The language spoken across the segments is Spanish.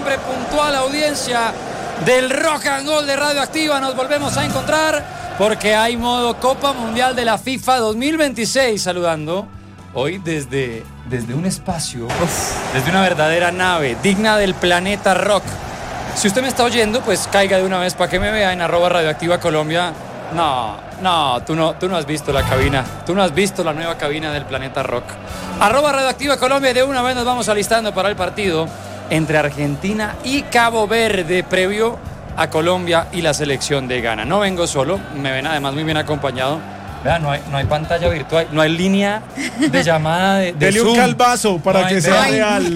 siempre puntual audiencia del Rock and Roll de Radioactiva. Nos volvemos a encontrar porque hay modo Copa Mundial de la FIFA 2026. Saludando hoy desde un espacio, desde una verdadera nave digna del planeta rock. Si usted me está oyendo, pues caiga de una vez para que me vea en @Radioactiva Colombia. No, tú no has visto la cabina. Tú no has visto la nueva cabina del planeta rock. @Radioactiva Colombia. De una vez nos vamos alistando para el partido entre Argentina y Cabo Verde, previo a Colombia y la selección de Ghana. No vengo solo, me ven además muy bien acompañado. Vean, no hay pantalla virtual, no hay línea de llamada de Dele Zoom. Un calvazo para que sea real.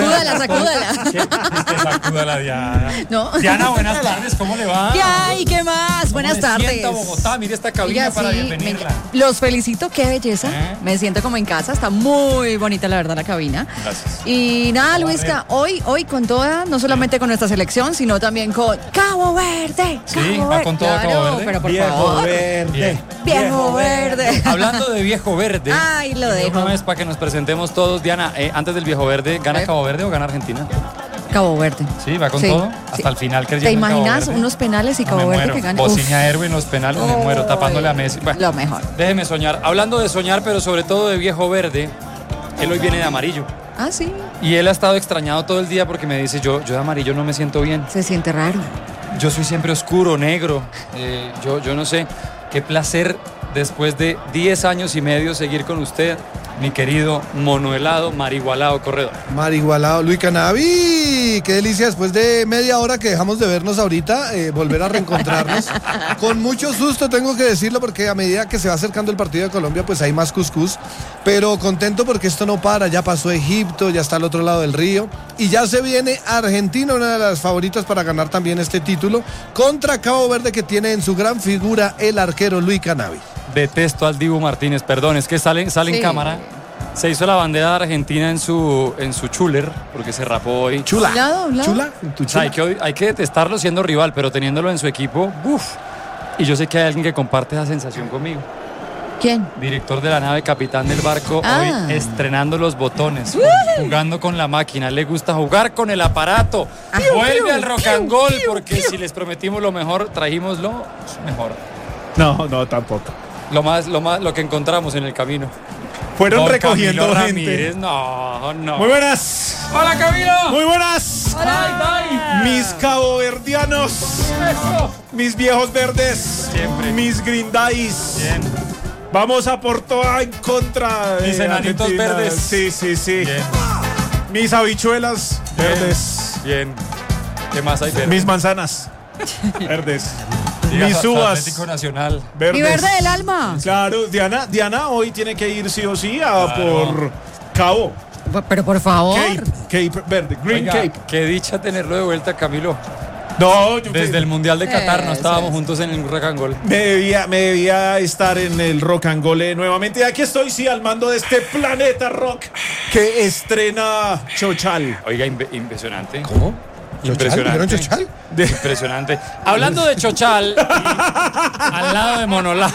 Sacúdala, Diana. No. Diana, buenas tardes, ¿cómo le va? ¿Qué hay? ¿Qué más? Buenas tardes. Sienta Bogotá, mire esta cabina para bienvenirla. Los felicito, qué belleza. Me siento como en casa, está muy bonita la verdad la cabina. Gracias. Y nada, Luisca, hoy con toda, no solamente con nuestra selección, sino también con Cabo Verde. Sí, va con todo Cabo Verde. Pero por Viejo favor. Verde. Viejo Verde. Hablando de Viejo Verde. Ay, lo dejo. Una vez para que nos presentemos todos. Diana, antes del Viejo Verde, ¿gana Cabo Verde o gana Argentina? Cabo Verde. Sí, va con todo. Hasta el final creyendo. ¿Te en Cabo imaginas Verde? unos penales y Cabo me Verde muero. que gana? Bociña a Erwin en los penales, me muero tapándole a Messi. Bueno, lo mejor. Déjeme soñar. Hablando de soñar, pero sobre todo de Viejo Verde, él hoy viene de amarillo. Ah, sí. Y él ha estado extrañado todo el día porque me dice, yo de amarillo no me siento bien. Se siente raro. Yo soy siempre oscuro, negro. Yo no sé. Qué placer después de 10 años y medio seguir con usted, mi querido monohelado, marigualado corredor. Marigualado, Luis Canavi, qué delicia después de media hora que dejamos de vernos ahorita, volver a reencontrarnos. Con mucho susto tengo que decirlo porque a medida que se va acercando el partido de Colombia pues hay más cuscús, pero contento porque esto no para, ya pasó Egipto, ya está al otro lado del río y ya se viene Argentina, una de las favoritas para ganar también este título, contra Cabo Verde que tiene en su gran figura el arquero Luis Canavi. Detesto al Dibu Martínez, perdón, es que sale en cámara. Se hizo la bandera de Argentina en su chuler, porque se rapó hoy. Chula. ¿Chula? O sea, hay que detestarlo siendo rival, pero teniéndolo en su equipo, ¡buf! Y yo sé que hay alguien que comparte esa sensación conmigo. ¿Quién? Director de la nave, capitán del barco, hoy estrenando los botones, jugando con la máquina. Le gusta jugar con el aparato. Vuelve al rock and roll, porque si les prometimos lo mejor, trajimos lo mejor. No, tampoco. Lo que encontramos en el camino. Fueron Don recogiendo Camilo gente. Ramírez, no. Muy buenas. Hola, Camilo. Muy buenas. Hola. Mis caboverdianos. Eso. Mis viejos verdes. Siempre. Mis grindais. Bien. Vamos a por toda en contra de Mis enanitos Argentina. verdes. Sí. Bien. Mis habichuelas verdes. Bien. ¿Qué más hay verdes? Mis manzanas verdes. Diga Mis su uvas Atlético Nacional. verdes. Mi verde del alma. Claro, Diana hoy tiene que ir sí o sí por Cabo. Pero por favor. Cape verde, Green Oiga, Cape. qué dicha tenerlo de vuelta, Camilo. No, Desde el Mundial de Qatar no Eso estábamos es. juntos en el Rock and Roll. Me debía estar en el Rock and Roll nuevamente. Y aquí estoy, sí, al mando de este planeta rock que estrena Chochal. Oiga, impresionante. ¿Cómo? Impresionante. ¿Vieron Chochal? Impresionante. Hablando de Chochal, al lado de Monolao.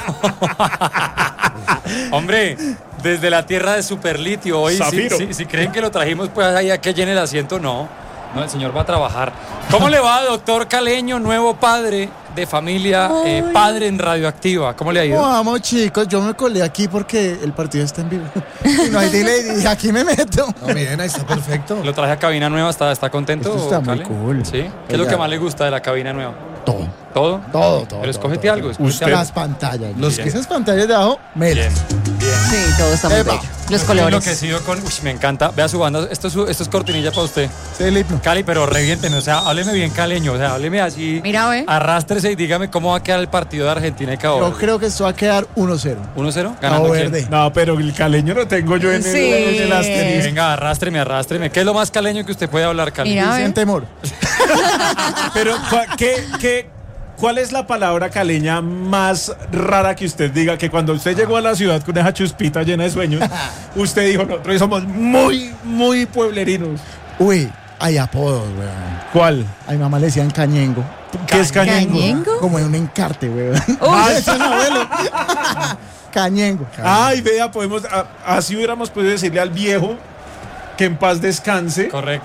Hombre, desde la tierra de Superlitio, hoy Zafiro. si creen que lo trajimos, pues allá que llene el asiento, no, el señor va a trabajar. ¿Cómo le va, doctor Caleño, nuevo padre de familia, padre en Radioactiva? ¿Cómo le ha ido? Vamos, chicos, yo me colé aquí porque el partido está en vivo. No hay delay y aquí me meto. No, miren, ahí está perfecto. Lo traje a cabina nueva, ¿está contento? Esto está muy Cale? cool. ¿Sí? ¿Qué es lo que más le gusta de la cabina nueva? Todo. ¿Todo? Todo. Pero escógete todo. algo. Usted. Las pantallas. Bien. Esas pantallas de abajo, mira. Sí, todo está muy Epa. bello. Los Estoy colores. enloquecido con... Uy, me encanta. Vea su banda. Esto es cortinilla para usted. Sí, el himno. Cali, pero reviénteme. O sea, hábleme bien caleño. O sea, hábleme así. Mira, ve. Arrástrese y dígame cómo va a quedar el partido de Argentina y Cabo Yo Verde. creo que esto va a quedar 1-0. 1-0. Cabo ¿Ganando quién? Verde. No, pero el caleño lo tengo yo en Sí. el asterisco. Venga, arrástreme. ¿Qué es lo más caleño que usted puede hablar, Cali? Mira, Sin ve. temor. Pero, ¿cuál es la palabra caleña más rara que usted diga? Que cuando usted llegó a la ciudad con esa chuspita llena de sueños, usted dijo, nosotros somos muy, muy pueblerinos. Uy, hay apodos, weón. ¿Cuál? A mi mamá le decían cañengo. ¿Qué es cañengo? ¿Cañengo? Como en un encarte, weón. Ay, Eso es mi abuelo. Cañengo. Ay, vea, así hubiéramos podido decirle al viejo que en paz descanse. Correcto.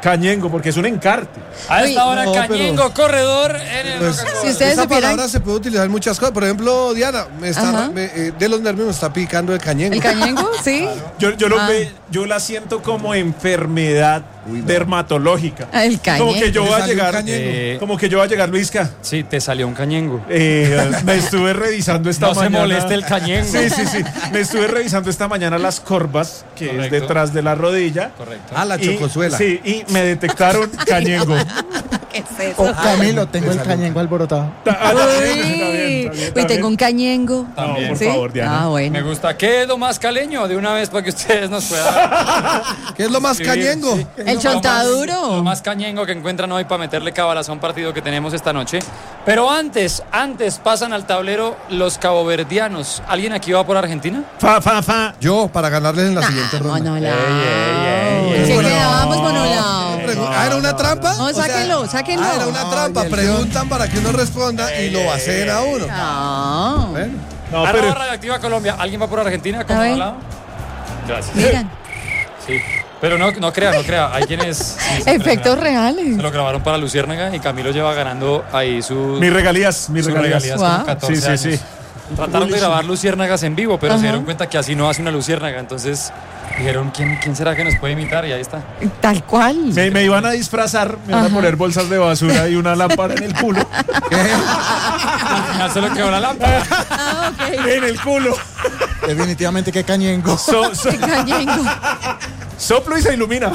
Cañengo, porque es un encarte. A esta Uy, hora, no, Cañengo, corredor en el Pues, Rock and Si Roll. ustedes esa supieran- palabra se puede utilizar en muchas cosas. Por ejemplo, Diana, Ajá. de los nervios me está picando el cañengo. ¿El cañengo? Sí. Yo la siento como enfermedad dermatológica. El cañengo. Como que yo ¿Le voy a salió un llegar, cañengo? como que yo voy a llegar, Luisca. Sí, te salió un cañengo. Me estuve revisando esta No se mañana. moleste el cañengo. Sí. Me estuve revisando esta mañana las corvas, que Correcto. es detrás de la rodilla. Correcto. Ah, la chocosuela. Sí, y me detectaron cañengo. ¿Qué es eso? Oh, Camilo, tengo el cañengo alborotado. Uy, tengo un cañengo. No, por ¿Sí? favor, Diana. Ah, bueno. Me gusta. ¿Qué es lo más caleño? De una vez para que ustedes nos puedan. ¿Qué es lo más escribir, cañengo? sí. El chontaduro. Lo más cañengo que encuentran hoy para meterle cabalazo a un partido que tenemos esta noche. Pero antes pasan al tablero los caboverdianos. ¿Alguien aquí va por Argentina? Fa. Yo, para ganarles en la siguiente ronda. Monolao. ey, ¿Qué ey. quedamos, Monolao? ¿Era una trampa? No, O sea, sáquenlo. era una trampa. Ay, el Preguntan para que uno responda y lo hacen a uno. No. Bueno. No, Arroba pero Radioactiva Colombia. ¿Alguien va por Argentina? ¿Cómo A ver. hablado? Gracias. Miran, Sí. Pero no crea. Hay quienes sí, se efectos entregan. reales. Se lo grabaron para Luciérnaga y Camilo lleva ganando ahí sus mis regalías. regalías Wow. con 14 Sí, años. sí. Trataron de grabar luciérnagas en vivo, pero Ajá. se dieron cuenta que así no hace una luciérnaga. Entonces dijeron, ¿quién será que nos puede imitar? Y ahí está. Tal cual. Me iban a disfrazar, me iban a poner bolsas de basura y una lámpara en el culo. Al final solo quedó la lámpara. Ah, ok. En el culo. Definitivamente que cañengo. Qué cañengo. Soplo y se ilumina.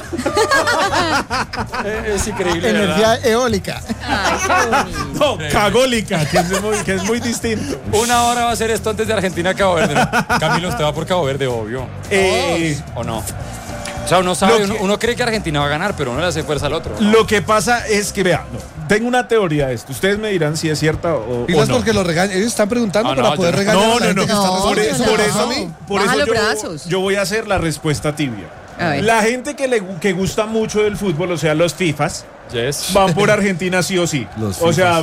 Es increíble. ¿verdad? Energía eólica. Ay, qué bonito. No, cagólica, que es muy distinto. Una hora va a ser esto antes de Argentina Cabo Verde. ¿No? Camilo, usted va por Cabo Verde, obvio. ¿O no? O sea, uno sabe, Lo que- uno cree que Argentina va a ganar, pero uno le hace fuerza al otro. ¿no? Lo que pasa es que, vea, tengo una teoría de esto. Ustedes me dirán si es cierta o Pilas no. porque lo regañan. Ellos están preguntando No, para no, poder yo no. regañar. a la No. gente que está No, Por, respondiendo. por no. eso, por Baja eso los yo, brazos. yo voy a hacer la respuesta tibia. A ver. La gente que gusta mucho del fútbol, o sea, los FIFAs, Yes. van por Argentina sí o sí. Los O sea,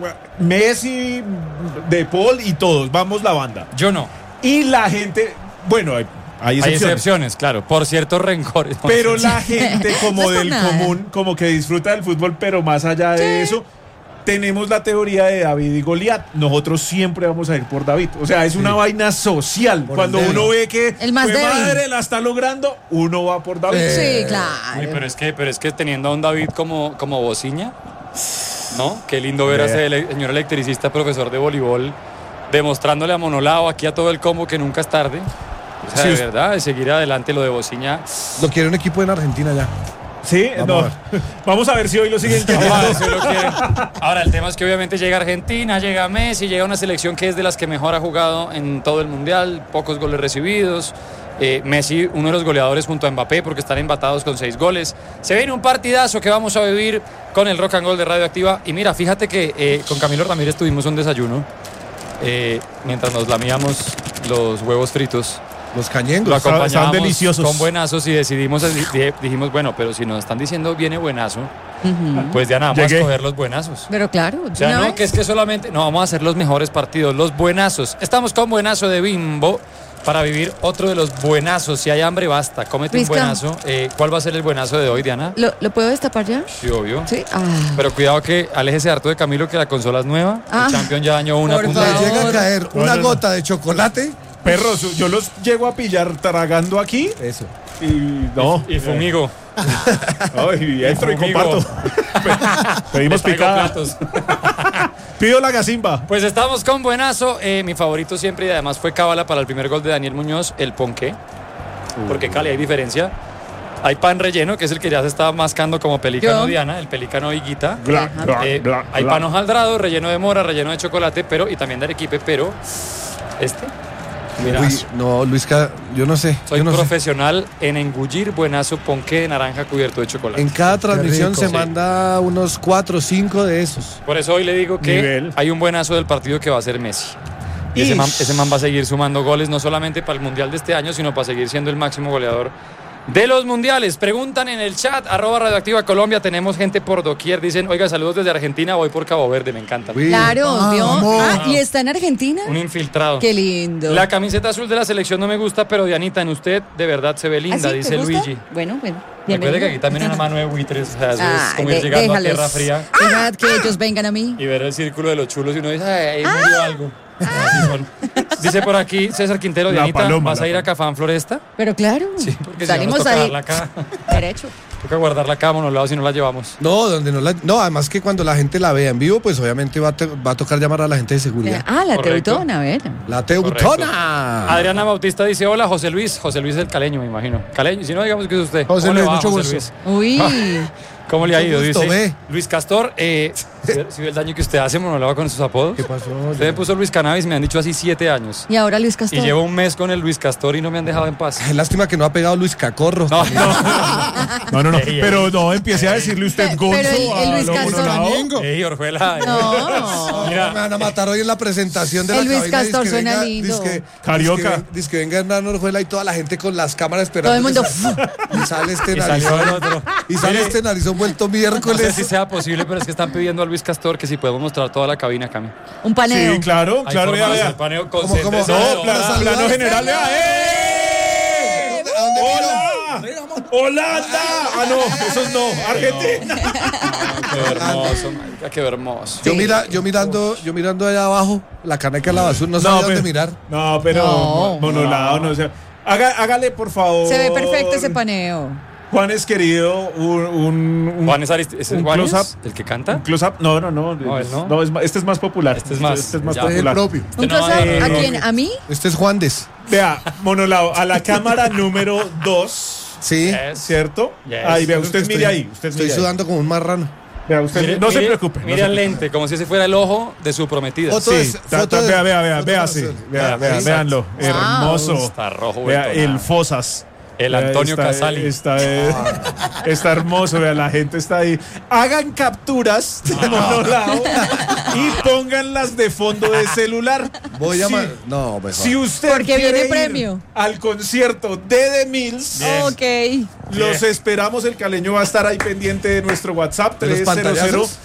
Messi, De Paul y todos, vamos la banda. Yo no. Y la gente, bueno, hay Hay excepciones. excepciones, claro. Por ciertos rencores. Pero la gente como No es por del nada. común, como que disfruta del fútbol, pero más allá de eso, tenemos la teoría de David y Goliat. Nosotros siempre vamos a ir por David. O sea, es una vaina social. Por Cuando el débil. uno ve que El más "Jue débil". madre la está logrando, uno va por David. Sí, Uy, claro. pero es que teniendo a un David como bociña, ¿no? Qué lindo ver a ese señor electricista, profesor de voleibol, demostrándole a Monolao aquí a todo el combo que nunca es tarde. O sea, Sí, de usted- verdad, de seguir adelante lo de bociña. Lo quiere un equipo en Argentina ya. Sí, Vamos no. a ver. Vamos a ver si hoy lo siguen Vamos a ver queriendo. si lo quieren. Ahora, el tema es que obviamente llega Argentina, llega Messi, llega una selección que es de las que mejor ha jugado en todo el Mundial, pocos goles recibidos. Messi, uno de los goleadores junto a Mbappé, porque están empatados con 6 goles. Se viene un partidazo que vamos a vivir con el Rock and Roll de Radioactiva. Y mira, fíjate que con Camilo Ramírez tuvimos un desayuno mientras nos lamíamos los huevos fritos. Los Lo cañengos. acompañábamos están deliciosos. con buenazos y dijimos, bueno, pero si nos están diciendo viene buenazo, pues ya nada más Llegué. coger los buenazos. Pero claro, O sea, ¿una no, vez? que es que solamente, no, vamos a hacer los mejores partidos, los buenazos. Estamos con buenazo de Bimbo para vivir otro de los buenazos. Si hay hambre, basta, cómete un Luisca. buenazo. ¿Cuál va a ser el buenazo de hoy, Diana? ¿Lo puedo destapar ya? Sí, obvio. Sí. Ah. Pero cuidado que aléjese harto de Camilo, que la consola es nueva. Ah. El Champion ya dañó una Por punta. Le favor. llega a caer una no. gota de chocolate. Perros, yo los llego a pillar tragando aquí Eso. y no. Y fumigo. Ay, entro y fumigo. comparto. Pedimos Les traigo picada. platos. Pido la gazimba. Pues estamos con buenazo. Mi favorito siempre y además fue cábala para el primer gol de Daniel Muñoz, el ponqué. Porque Cali hay diferencia. Hay pan relleno, que es el que ya se estaba mascando como pelícano Yo. Diana, el pelícano higuita. Bla, bla, bla, Hay bla. pan hojaldrado, relleno de mora, relleno de chocolate, pero y también de arequipe, pero mira, Uy, no, Luisca, yo no sé. soy yo no sé. profesional en engullir buenazo ponqué de naranja cubierto de chocolate. En cada transmisión rico. se Sí. manda unos 4 o 5 de esos. Por eso hoy le digo que Nivel. hay un buenazo del partido que va a ser Messi. Y ese man va a seguir sumando goles no solamente para el Mundial de este año, sino para seguir siendo el máximo goleador De los mundiales, preguntan en el chat, @radioactiva Colombia, tenemos gente por doquier, dicen, oiga, saludos desde Argentina, voy por Cabo Verde, me encanta. Uy. Claro, ¿vio? Vamos. ¿Y está en Argentina? Un infiltrado. Qué lindo. La camiseta azul de la selección no me gusta, pero Dianita, en usted de verdad se ve linda, ¿Ah, sí? ¿Te dice gusta? Luigi. Bueno. Recuerde que aquí también hay una mano de buitres, o sea, eso es como ir llegando déjalos. a tierra fría Dejad que ellos vengan a mí. y ver el círculo de los chulos y uno dice, ay, ahí murió algo. Así son. Dice por aquí César Quintero, La Dianita, paloma, ¿vas la a ir a Cafán Floresta? Pero claro, Sí, porque salimos si no nos toca ahí darla acá. derecho. Toca guardarla acá, monolado, si no la llevamos. No, no, además que cuando la gente la vea en vivo, pues obviamente va a tocar llamar a la gente de seguridad. Ah, la Correcto. teutona, a ver. La Teutona. Adriana Bautista dice, hola, José Luis. José Luis es el caleño, me imagino. Caleño, si no, digamos que es usted. José ¿Cómo le Luis, va, mucho José gusto. Luis? Uy, ¿Cómo le ha Mucho ido? gusto, Dice ve. Luis Castor. Si ve el daño que usted hace, monolado, con sus apodos. ¿Qué pasó? Usted me puso Luis Cannabis, me han dicho así 7 años. y ahora Luis Y Castor. llevo un mes con el Luis Castor y no me han dejado en paz. Ay, lástima que no ha pegado Luis Cacorro. No, No. Ey, Pero no empiece a decirle usted Pero Gonzo el a Luis lo Castor. monolado. Ey, Orjuela. No. Mira. Me van a matar hoy en la presentación de El la Luis cabina. Castor Dizque suena venga- lindo. dizque- Carioca. Dice que venga Hernán Orjuela y toda la gente con las cámaras esperando. Todo el mundo. Y sale este Y salió el narizón. otro. Y sale Mire, este narizón vuelto no sé miércoles. si sea posible, pero es que están pidiendo a Luis Castor que si podemos mostrar toda la cabina, Cami. Un paneo. Sí, claro, Hay claro, forma vea, de hacer vea. paneo, ¿Cómo? concéntrese. No, Para saludar plano a general, Fernando. vea. ¡Eh! ¿A dónde miro? ¡Hola! ¡Holanda! Ah, no, esos no. Argentina. Qué hermoso, marica, qué hermoso. Yo mirando allá abajo, la caneca de la basura, no sabía dónde mirar. No, pero No. monolado, no sé. Hágale, por favor. Se ve perfecto ese paneo. Juanes, querido, un Juanes Arist- ¿ese es un Juanes? close-up. ¿El que canta? Un close-up. No. No, él no. Este es más popular. Este es más- Este es más ya. Es el popular. propio. ¿Un no, close-up? ¿A no. quién? ¿A mí? Este es Juandes. Vea, monolado, a la cámara número 2. Sí. Yes. ¿Cierto? Yes. Ahí, vea, usted mire ahí. Usted Estoy mire ahí. sudando como un marrano. Vea, usted, Mire- no se mire- preocupe. no Mire se al preocupe. lente, como si ese fuera el ojo de su prometida. Foto Sí, de- foto de- vea, foto vea, de- sí. Vea, Vea, ahí. véanlo. Wow. Hermoso. Está rojo, Vea, vuelto el nada. Fosas. El Vea, Antonio está- Casali. Está hermoso, vea, la gente está ahí. Hagan capturas de monolado y pónganlas de fondo de celular. Voy a Sí. No, mejor. Si usted Porque quiere viene ir premio. al concierto de The Mills, Ok. los esperamos. El caleño va a estar ahí pendiente de nuestro WhatsApp ¿De los 300 pantallazos?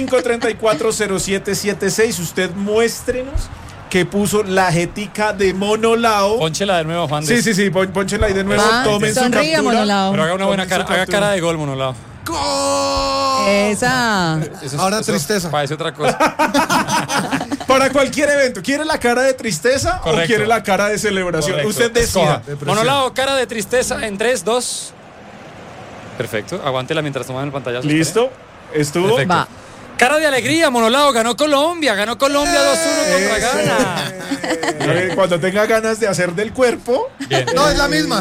534-0776. Usted muéstrenos que puso la jetica de monolao. Pónchela de nuevo, Juan. Sí, pónchenla ahí de nuevo. Ah, Tomen su sonríe, captura. monolao. Pero haga una buena Tomen su cara, haga captura. cara de gol, monolado. Esa. Ahora tristeza. Parece otra cosa. Para cualquier evento. ¿Quiere la cara de tristeza o Correcto. quiere la cara de celebración? Correcto. Usted decida. Escoja. Monolado, cara de tristeza en 3, 2. Perfecto. Aguántela mientras toman el pantallazo. ¿Listo? ¿Estuvo? Perfecto. Va. Cara de alegría, monolado. Ganó Colombia 2-1 contra Eso. Ghana. Cuando tenga ganas de hacer del cuerpo. Bien. No, es la misma.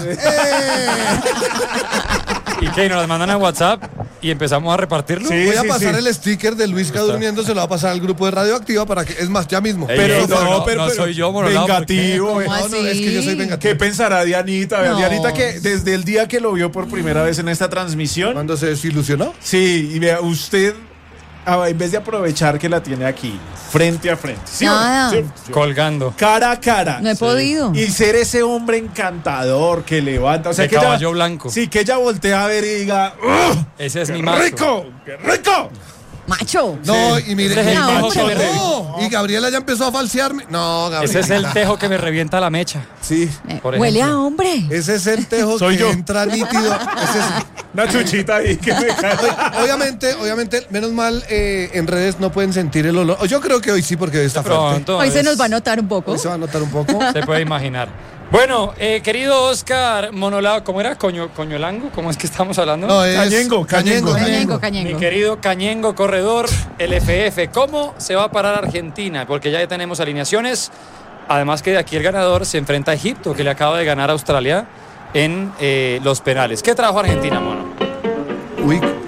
¿Y qué? ¿Nos las mandan a WhatsApp y empezamos a repartirlo? Sí. Voy a pasar el sticker de Luisca Está. durmiendo, se lo va a pasar al grupo de Radioactiva para que, es más, ya mismo. Ey, Pero ey, no, no soy yo, monolado. vengativo. ¿Cómo No, no, es que yo soy así? vengativo. ¿Qué pensará Dianita? Vea, No. Dianita que desde el día que lo vio por primera vez en esta transmisión, Cuando se desilusionó. sí, y vea, usted, en vez de aprovechar que la tiene aquí, frente a frente, ¿sí o no? Nada. ¿Sí o no? Colgando. Cara a cara. No he podido. Y ser ese hombre encantador que levanta, o sea, De que caballo ella, blanco. sí, que ella voltea a ver y diga, ¡oh, Ese es qué mi macho. rico! ¡Qué rico! Macho. No, y mire. Ese es el No, tejo que me No, y Gabriela ya empezó a falsearme. No, Gabriela. Ese es el tejo que me revienta la mecha. Sí. Por Huele ejemplo. a hombre. Ese es el tejo Soy que yo. entra nítido. Ese es- Una chuchita ahí que me cae. obviamente, menos mal en redes no pueden sentir el olor. Yo creo que hoy sí, porque hoy está fuerte. Pronto. Hoy se es- nos va a notar un poco. Hoy se va a notar un poco. Se puede imaginar. Bueno, querido Oscar Monolado, ¿cómo era? ¿Coñolango? ¿Cómo es que estamos hablando? No, es Cañengo. Cañengo, Mi cañengo. querido Cañengo Corredor, LFF, ¿cómo se va a parar Argentina? Porque ya tenemos alineaciones. Además que de aquí el ganador se enfrenta a Egipto, que le acaba de ganar a Australia en los penales. ¿Qué trajo Argentina, mono? Uy,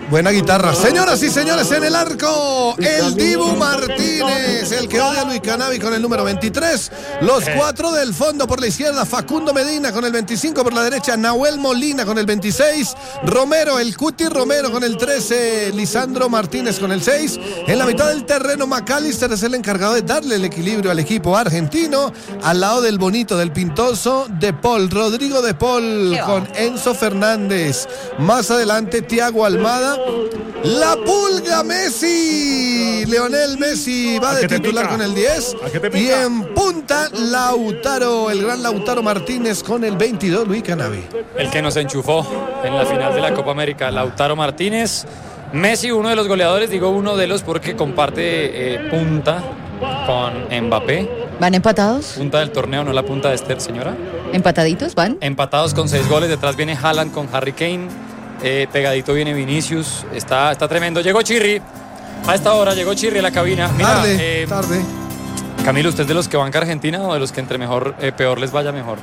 Buena guitarra. Señoras y señores, en el arco, el Dibu Martínez, el que odia a Luis Canavi con el número 23. Los 4 del fondo por la izquierda, Facundo Medina con el 25 por la derecha, Nahuel Molina con el 26, Romero, el Cuti Romero con el 13, Lisandro Martínez con el 6. En la mitad del terreno, McAllister es el encargado de darle el equilibrio al equipo argentino. Al lado del bonito, del pintoso, De Paul, Rodrigo De Paul con Enzo Fernández. Más adelante, Thiago Almada. La Pulga Messi, Lionel Messi va de titular con el 10 y en punta Lautaro, el gran Lautaro Martínez con el 22, Luis Canavi. El que nos enchufó en la final de la Copa América, Lautaro Martínez. Messi, uno de los goleadores, digo uno de los porque comparte punta con Mbappé. ¿Van empatados? Punta del torneo, no la punta de Esther, señora. ¿Empataditos van? Empatados con 6 goles, detrás viene Haaland con Harry Kane. Pegadito viene Vinicius, está tremendo. Llegó Chirri, a esta hora llegó Chirri a la cabina. Mira, Tarde. Camilo, ¿usted es de los que banca Argentina o de los que entre mejor, peor les vaya mejor?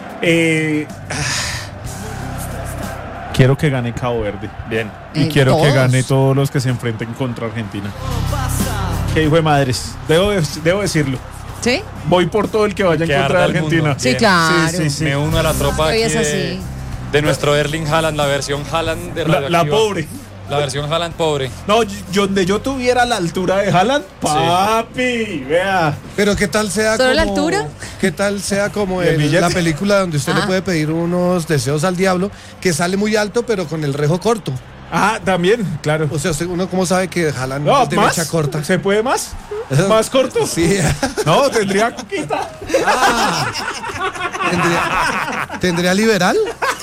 Quiero que gane Cabo Verde. Bien. Y quiero que todos. gane todos los que se enfrenten contra Argentina. Qué hijo de madres. Debo decirlo. ¿Sí? Voy por todo el que vaya en Que contra de arda el Argentina. mundo. Sí, Bien. claro. Sí. Me uno a la tropa Hoy aquí es así. de nuestro Erling Haaland, la versión Haaland de La Radioactiva. pobre. La versión Haaland pobre. No, donde yo tuviera la altura de Haaland, papi, vea. Pero qué tal sea ¿Solo como la altura? ¿Qué tal sea como ¿Y el billete? la película donde usted le puede pedir unos deseos al diablo, que sale muy alto pero con el rejo corto? Ah, también, claro. O sea, uno cómo sabe que Haaland No, es de ¿más? mecha corta. ¿Se puede más? ¿Más corto? Sí. No, tendría coquita. ¿Tendría liberal?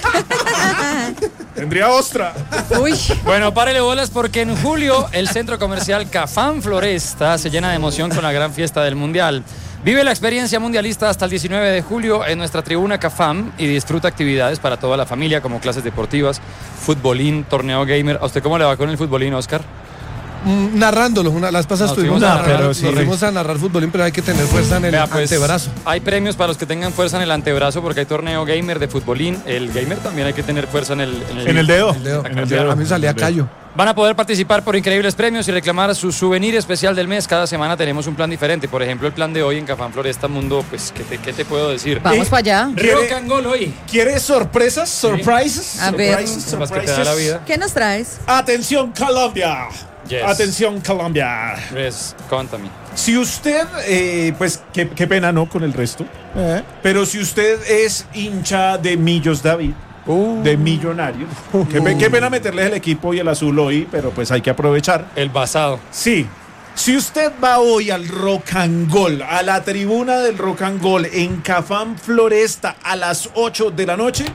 Tendría ostra. Uy. Bueno, párele bolas porque en julio el centro comercial Cafam Floresta se llena de emoción con la gran fiesta del Mundial. Vive la experiencia mundialista hasta el 19 de julio en nuestra tribuna Cafam y disfruta actividades para toda la familia como clases deportivas, futbolín, torneo gamer. ¿A usted cómo le va con el futbolín, Oscar? Narrándolo, las pasas No, tuvimos fuimos a a narrar, pero nos sí. fuimos a narrar futbolín, pero hay que tener fuerza en el Vea, pues, antebrazo. hay premios para los que tengan fuerza en el antebrazo porque hay torneo gamer de futbolín. El gamer también hay que tener fuerza en el En el dedo. El dedo. En el dedo. A mí me salía callo. Van a poder participar por increíbles premios y reclamar su souvenir especial del mes. Cada semana tenemos un plan diferente. Por ejemplo, el plan de hoy en Cafam Floresta Mundo, pues, ¿qué te puedo decir? Vamos para allá. Rock and Roll hoy. ¿Quieres sorpresas? ¿Surprises? A ver. Surprises, Las que te da la vida. ¿Qué nos traes? Atención, Colombia. Yes. Atención, Colombia. Pues, contame. Si usted, pues, qué pena, ¿no? Con el resto. Pero si usted es hincha de Millos David, de Millonarios, qué pena meterles el equipo y el azul hoy, pero pues hay que aprovechar. El basado. Sí. Si usted va hoy al Rock and Roll, a la tribuna del Rock and Roll en Cafam Floresta a las 8 de la noche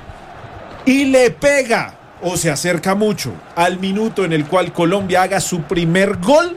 y le pega o se acerca mucho al minuto en el cual Colombia haga su primer gol,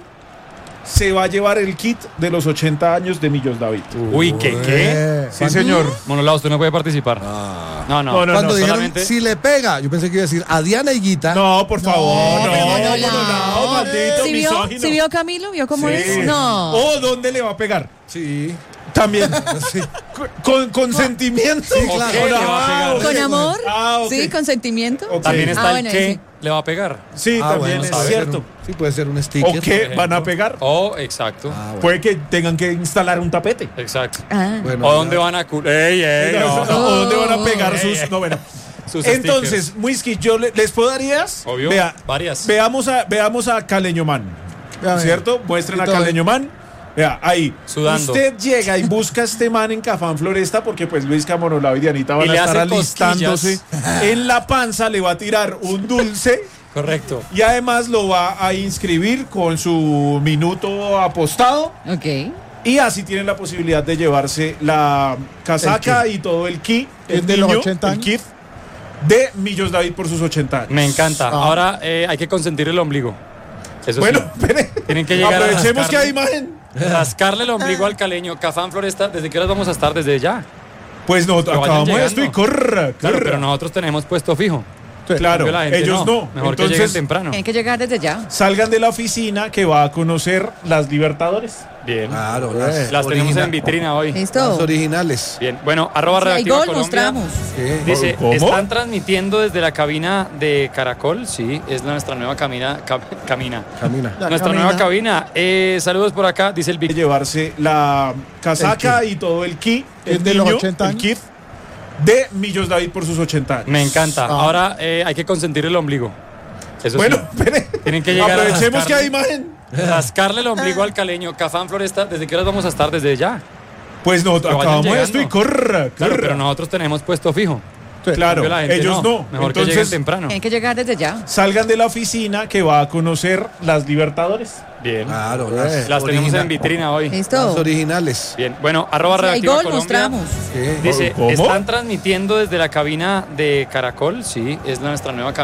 se va a llevar el kit de los 80 años de Millos David. Uy, ¿qué? Sí, señor. Monolao, usted no puede participar. No. No, Cuando dijeron solamente- si le pega, yo pensé que iba a decir a Diana Higuita. No, por favor, no, Monolao. maldito ¿Sí vio? misógino. ¿Sí vio Camilo? ¿Vio cómo Sí. es? No. ¿O dónde le va a pegar? Sí. También. Sí. Con sentimiento. Sí, claro. ¿Qué le va a pegar? ¿Con amor? Ah, ok. ¿Sí? ¿Con sentimiento? Ok. También está bueno, el que sí. le va a pegar. Sí, Ah, también bueno, es puede cierto. ser sí, puede ser un sticker. ¿O qué van a pegar? Exacto. Puede que tengan que instalar un tapete. Exacto. Ah. Bueno, ¿O dónde van a ¡Ey, no! ¿O dónde van a pegar Ey, sus ey. novenas? Sus Entonces, Whisky, yo les puedo dar ideas. Obvio, Vea, varias. Veamos a Caleño Man. Vean, ¿Cierto? Muestren a todo. Caleño Man. Vea, ahí. Sudando. Usted llega y busca a este man en Cafán Floresta porque pues Luis Camonolao y Dianita van Y a le estar hace alistándose. En la panza le va a tirar un dulce Correcto. y además lo va a inscribir con su minuto apostado. Ok. Y así tienen la posibilidad de llevarse la casaca y todo el kit, ¿Es de los 80 años? kit de Millos David por sus 80 años. Me encanta. Ahora hay que consentir el ombligo. Eso Bueno, sí. espere. Tienen que llegar a Aprovechemos que hay rascarle. imagen. Rascarle el ombligo al caleño. Cafán Floresta, ¿desde qué horas vamos a estar? Desde ya. Pues no, vayan acabamos llegando. esto y corra. Claro, pero nosotros tenemos puesto fijo. Claro, La gente ellos no. Mejor que lleguen Entonces, temprano. Tienen que llegar desde ya. salgan de la oficina que va a conocer las Libertadores. Bien. Claro, Las tenemos en vitrina hoy. Las ¿Listo? originales. Bien. Bueno, arroba Si hay Radioactiva gol, Colombia. mostramos. Sí. Dice, ¿Cómo? ¿están transmitiendo desde la cabina de Caracol? Sí, es nuestra nueva cabina. Camina. Nuestra nueva cabina. Saludos por acá, dice el De Vic. llevarse la casaca y todo el kit, ¿Es de los 80 el años? kit de Millos David por sus 80 años. Me encanta. Ahora hay que consentir el ombligo. Eso Bueno, sí. espere. Tienen que llegar a Aprovechemos que rascarle. hay imagen. Rascarle el ombligo al caleño. Cafán Floresta, ¿desde qué horas vamos a estar? Desde ya. Pues no, Pero vayan acabamos llegando. esto y corra. Claro, pero nosotros tenemos puesto fijo. Claro, Cambio, la gente ellos no. Mejor que lleguen Entonces, temprano. Tienen que llegar desde ya. salgan de la oficina que va a conocer las Libertadores. Bien. Claro, Las tenemos en vitrina hoy. Las ¿Listo? originales. Bien. Bueno, arroba Si hay Radioactiva gol, Colombia. mostramos. Sí. Dice, ¿Cómo? ¿están transmitiendo desde la cabina de Caracol? Sí, es nuestra nueva cabina.